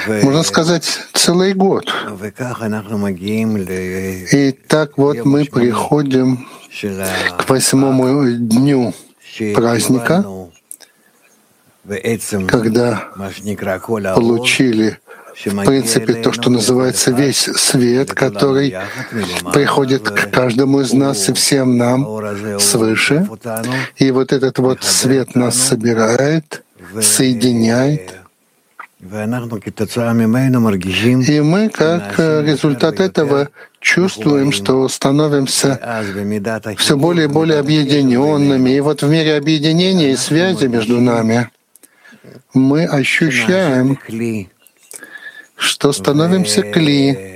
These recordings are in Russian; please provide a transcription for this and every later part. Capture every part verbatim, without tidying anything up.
можно сказать, целый год. И так вот мы приходим к восьмому дню праздника, когда получили, в принципе, то, что называется весь свет, который приходит к каждому из нас и всем нам свыше. И вот этот вот свет нас собирает, соединяет. И мы, как результат этого, чувствуем, что становимся все более и более объединенными. И вот в мире объединения и связи между нами мы ощущаем, что становимся кли.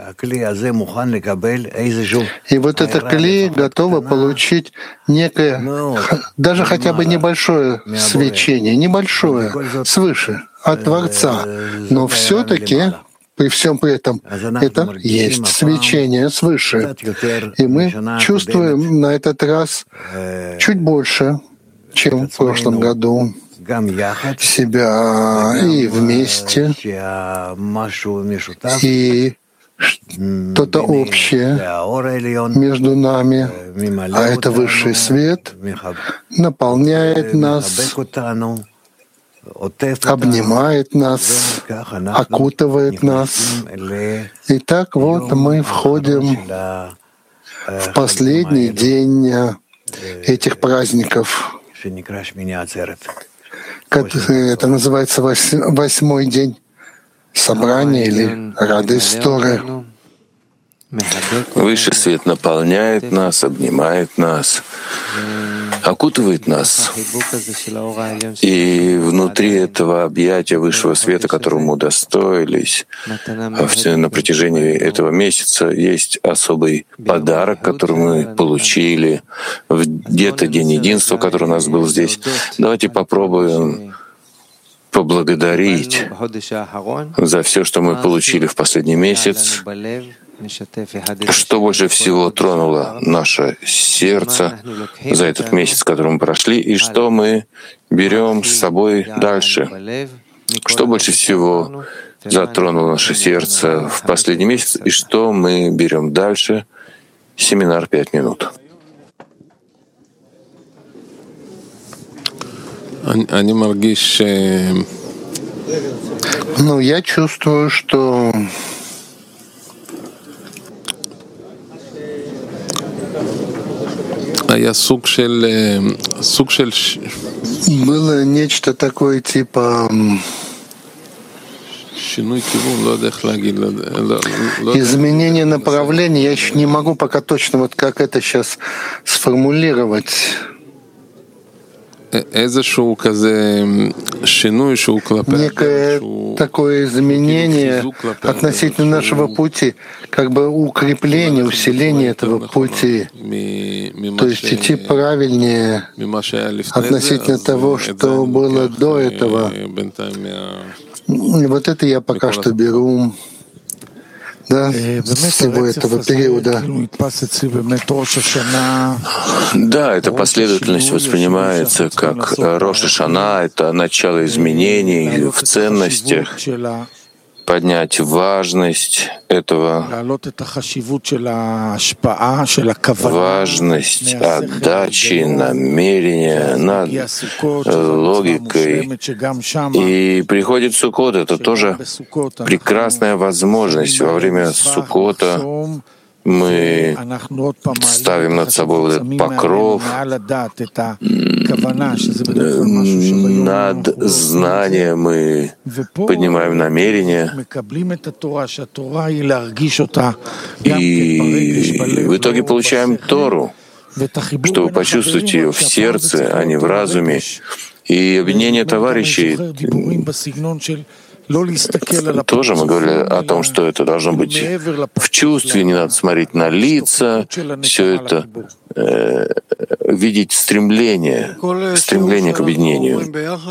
И вот это кли готово получить некое, даже хотя бы небольшое свечение, небольшое, свыше, от Творца. Но все-таки при всем при этом это есть свечение свыше. И мы чувствуем на этот раз чуть больше, чем в прошлом году, себя и вместе, и что-то общее между нами, а это высший свет наполняет нас, обнимает нас, окутывает нас. И так вот мы входим в последний день этих праздников. Это называется восьмой день собрания или радость Торы. Высший свет наполняет нас, обнимает нас, окутывает нас. И внутри этого объятия высшего света, которому мы удостоились на протяжении этого месяца, есть особый подарок, который мы получили где-то День единства, который у нас был здесь. Давайте попробуем поблагодарить за все, что мы получили в последний месяц, что больше всего тронуло наше сердце за этот месяц, который мы прошли, и что мы берем с собой дальше, что больше всего затронуло наше сердце в последний месяц, и что мы берем дальше. Семинар «Пять минут». Ну, я чувствую, что было нечто такое типа изменение направления. Я еще не могу пока точно вот как это сейчас сформулировать. Некое такое изменение относительно нашего пути, как бы укрепление, усиление этого пути, то есть идти правильнее относительно того, что было до этого. И вот это я пока что беру. Да, всего этого периода. Да, эта последовательность воспринимается как Рош ха-Шана, это начало изменений в ценностях, поднять важность этого, важность отдачи, намерения над логикой. И приходит Суккот, это тоже прекрасная возможность. Во время Суккота мы ставим над собой вот этот покров над знанием, мы поднимаем намерение, и в итоге получаем Тору, что вы почувствуете ее в сердце, а не в разуме. И объединение товарищей тоже мы говорили о том, что это должно быть в чувстве, не надо смотреть на лица, все это э, видеть стремление, стремление к объединению.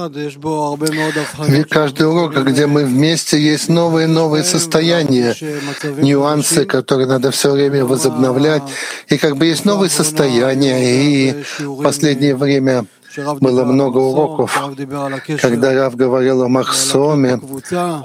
Ведь каждый урок, где мы вместе, есть новые и новые состояния, нюансы, которые надо все время возобновлять, и как бы есть новые состояния, и в последнее время было много уроков, когда Рав говорил о Махсоме,